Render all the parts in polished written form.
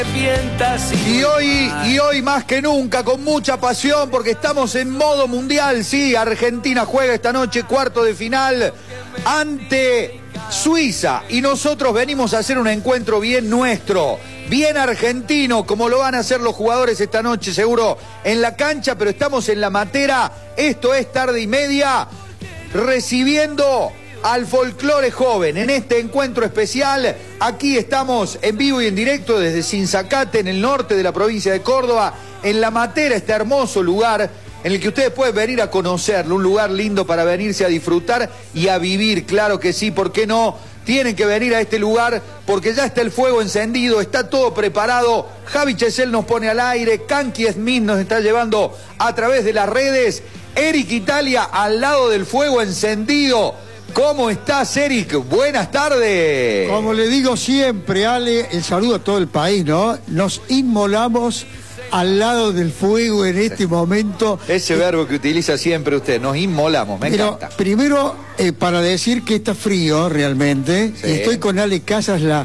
Y hoy más que nunca, con mucha pasión, porque estamos en modo mundial, sí, Argentina juega esta noche cuarto de final ante Suiza, y nosotros venimos a hacer un encuentro bien nuestro, bien argentino, como lo van a hacer los jugadores esta noche seguro en la cancha, pero estamos en la matera, esto es Tarde y Media, recibiendo al folclore joven en este encuentro especial. Aquí estamos en vivo y en directo desde Sinzacate, en el norte de la provincia de Córdoba, en La Matera, este hermoso lugar en el que ustedes pueden venir a conocerlo, un lugar lindo para venirse a disfrutar y a vivir, claro que sí, ¿por qué no? Tienen que venir a este lugar porque ya está el fuego encendido, está todo preparado. Javi Chesel nos pone al aire, Kanki Smith nos está llevando a través de las redes, Eric Italia al lado del fuego encendido. ¿Cómo estás, Eric? Buenas tardes. Como le digo siempre, Ale, el saludo a todo el país, ¿no? Nos inmolamos al lado del fuego en este momento. Ese verbo que utiliza siempre usted, nos inmolamos, me encanta. Primero, para decir que está frío realmente, sí. Estoy con Ale Casas, la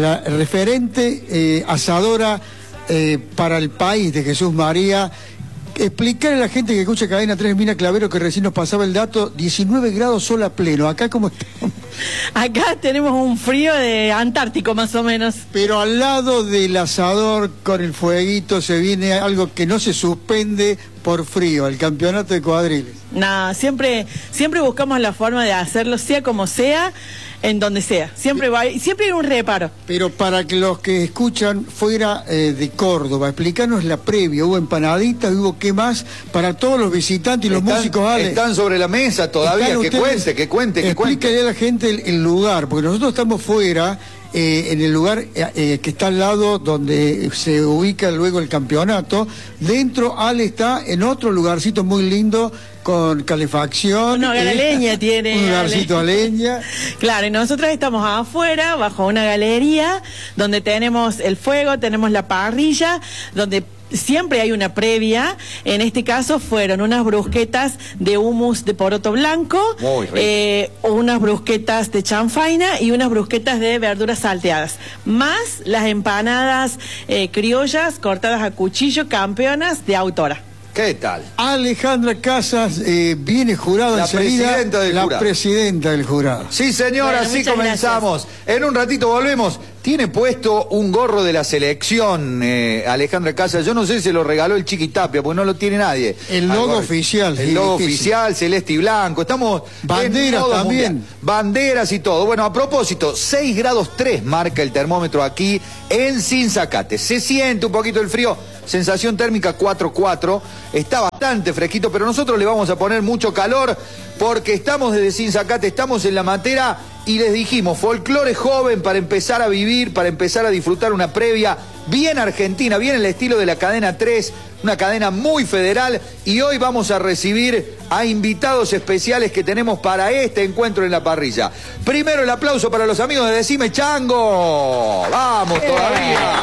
referente asadora para el país de Jesús María. Explicarle a la gente que escucha Cadena 3, Mina Clavero, que recién nos pasaba el dato, 19 grados sol a pleno. ¿Acá cómo estamos? Acá tenemos un frío de Antártico más o menos. Pero al lado del asador con el fueguito se viene algo que no se suspende por frío, el campeonato de cuadriles. No, siempre buscamos la forma de hacerlo, sea como sea, en donde sea. Siempre hay un reparo. Pero para que los que escuchan fuera de Córdoba, explícanos la previa. Hubo empanaditas, hubo qué más para todos los visitantes y los músicos. Ale, están sobre la mesa todavía, que cuente. Explícale a la gente el lugar, porque nosotros estamos fuera. En el lugar que está al lado donde se ubica luego el campeonato. Dentro Ale está en otro lugarcito muy lindo con calefacción. Un hogar a leña tiene. Un lugarcito a leña. Claro, y nosotros estamos afuera, bajo una galería, donde tenemos el fuego, tenemos la parrilla, donde siempre hay una previa. En este caso fueron unas brusquetas de hummus de poroto blanco, unas brusquetas de chanfaina y unas brusquetas de verduras salteadas, más las empanadas criollas cortadas a cuchillo, campeonas de autora. ¿Qué tal? Alejandra Casas viene jurada enseguida, la presidenta del jurado. Sí, señora, así comenzamos. Gracias. En un ratito volvemos. Tiene puesto un gorro de la selección, Alejandra Casas. Yo no sé si se lo regaló el Chiqui Tapia, porque no lo tiene nadie. El logo oficial. El logo oficial, celeste y blanco. Estamos banderas también. Mundial. Banderas y todo. Bueno, a propósito, 6 grados 3 marca el termómetro aquí en Sinzacate. Se siente un poquito el frío. Sensación térmica 4.4, está bastante fresquito, pero nosotros le vamos a poner mucho calor porque estamos desde Sinzacate, estamos en La Matera y les dijimos, folclore joven para empezar a vivir, para empezar a disfrutar una previa bien argentina, bien el estilo de la Cadena 3, una cadena muy federal, y hoy vamos a recibir a invitados especiales que tenemos para este encuentro en la parrilla. Primero el aplauso para los amigos de Decime Chango. ¡Vamos todavía!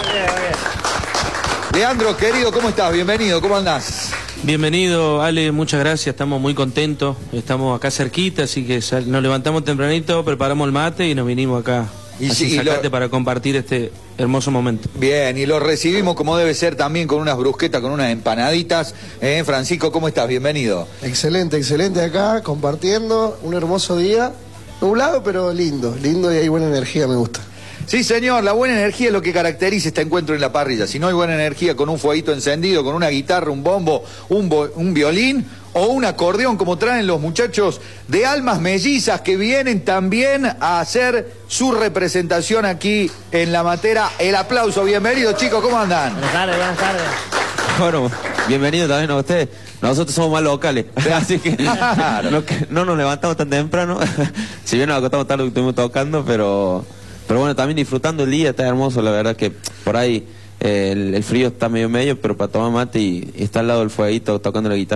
Leandro, querido, ¿cómo estás? Bienvenido, ¿cómo andás? Bienvenido, Ale, muchas gracias, estamos muy contentos, estamos acá cerquita, así que nos levantamos tempranito, preparamos el mate y nos vinimos acá a Sinzacate para compartir este hermoso momento. Bien, y lo recibimos como debe ser también con unas brusquetas, con unas empanaditas. Francisco, ¿cómo estás? Bienvenido. Excelente acá, compartiendo un hermoso día, nublado pero lindo y hay buena energía, me gusta. Sí, señor, la buena energía es lo que caracteriza este encuentro en la parrilla. Si no hay buena energía con un fueguito encendido, con una guitarra, un bombo, un violín o un acordeón, como traen los muchachos de Almas Mellizas, que vienen también a hacer su representación aquí en La Matera. El aplauso, bienvenidos, chicos, ¿cómo andan? Buenas tardes. Bueno, bienvenido también a ustedes. Nosotros somos más locales, así que no nos levantamos tan temprano. Si bien nos acostamos tarde lo que estuvimos tocando, pero bueno, también disfrutando el día, está hermoso, la verdad que por ahí el frío está medio, pero para tomar mate y estar al lado del fueguito tocando la guitarra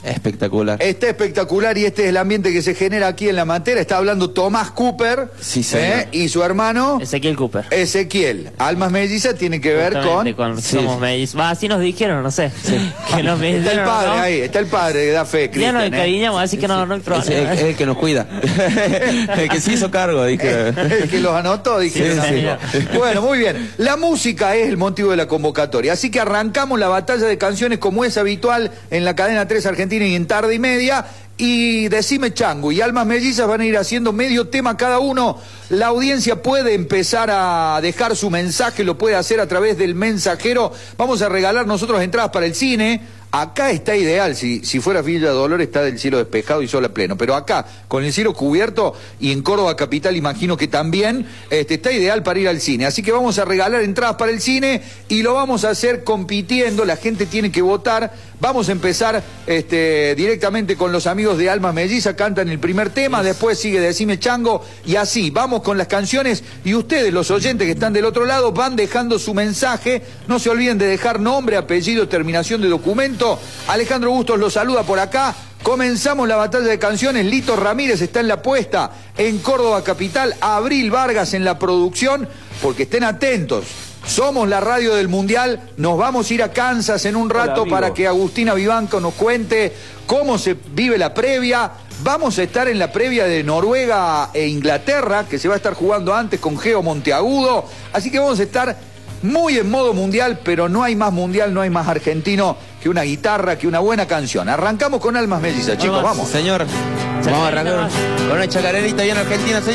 Espectacular. Está espectacular y este es el ambiente que se genera aquí en La Mantera. Está hablando Tomás Cooper, Sí, señor. y su hermano Ezequiel Cooper. Ezequiel. Almas mellizas tiene que ver Justamente con... Sí. somos mellizos. Va, así nos dijeron, no sé. Que nos me Está el dijeron, padre ¿no? ahí, está el padre que da fe, Ya nos Cristian, encariñamos, así que no hay Es problema. el que nos cuida. El que se hizo cargo, dije. El que los anotó, dije. Sí, un amigo. Bueno, muy bien. La música es el motivo de la convocatoria. Así que arrancamos la batalla de canciones como es habitual en la cadena 3 Argentina y en Tarde y Media. Y Decime Chango y Almas Mellizas van a ir haciendo medio tema cada uno. La audiencia puede empezar a dejar su mensaje, lo puede hacer a través del mensajero. Vamos a regalar nosotros entradas para el cine. Acá está ideal, si fuera Villa Dolores está del cielo despejado y sol a pleno, pero acá, con el cielo cubierto y en Córdoba capital imagino que también, está ideal para ir al cine. Así que vamos a regalar entradas para el cine y lo vamos a hacer compitiendo, la gente tiene que votar. Vamos a empezar directamente con los amigos de Almas Mellizas, cantan el primer tema, después sigue Decime Chango y así, vamos con las canciones y ustedes, los oyentes que están del otro lado, van dejando su mensaje. No se olviden de dejar nombre, apellido, terminación de documento. Alejandro Bustos los saluda por acá. Comenzamos la batalla de canciones. Lito Ramírez está en la puesta en Córdoba capital, Abril Vargas en la producción, porque estén atentos. Somos la radio del Mundial, nos vamos a ir a Kansas en un rato para que Agustina Vivanco nos cuente cómo se vive la previa. Vamos a estar en la previa de Noruega e Inglaterra, que se va a estar jugando antes con Geo Monteagudo. Así que vamos a estar muy en modo mundial, pero no hay más mundial, no hay más argentino que una guitarra, que una buena canción. Arrancamos con Almas Mellizas, chicos, vamos. Señor, vamos a arrancar con una chacarerita bien argentina, señor.